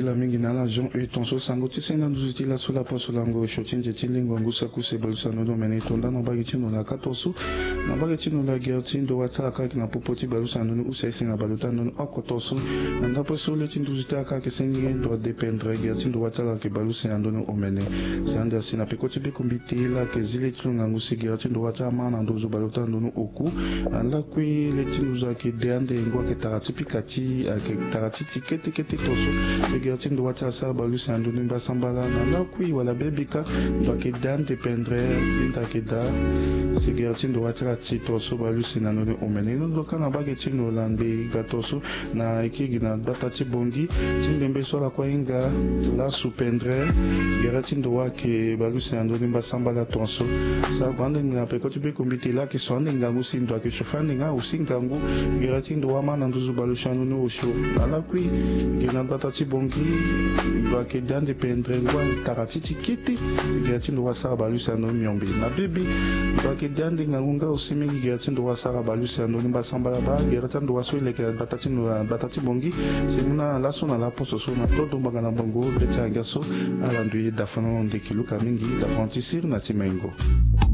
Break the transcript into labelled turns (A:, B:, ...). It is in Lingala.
A: la mingi na la Jean et tonso sango tisena nduzuti la sula poso lango shotinje tilingo ngusa kuse balusa no mene tonda no bagi tino la katosu na bagi tino la gertin do wata ka na popoti balusa no usese na baluta no akotosu na ndapo sole tinduzuti ka ke sengi do dependre gertin do wata ke balusa no omene sanda sina pekoti be kumbiti la ke zile tino ngusi gertin do wata mana ndozo baluta no oku la kwi le tinuza ke deande ngwa ke tarati pikati ke tarati tiketi toso le gertin do wata sa balusa andoni basambala na la kui wala bebika do ke dan dependre tinta ke da se gertin do wata ti toso balusa na no omene no do kana bageti no lambe gatoso na ekigi na batati bongi timbembe so la kwa inga la supendre gertin do wake balusa andoni basambala toso sa bande na pekoti be kombiti la ke sonde ngangu sindo ke shofane nga usingangu gertin do wama na nduzu balusa no osho na la kui gena batati bongi do ke dan dependre ngwa tarati tikiti gertin do wasa balusa no myombe na bebi do ke dan de ngangu usimingi gertin do wasa balusa no basambala ba gertin do waso ile ke batati bongi semuna la sona la poso so na todo magana bongo de changaso ala ndu dafano de kiluka mingi dafantisir na timengo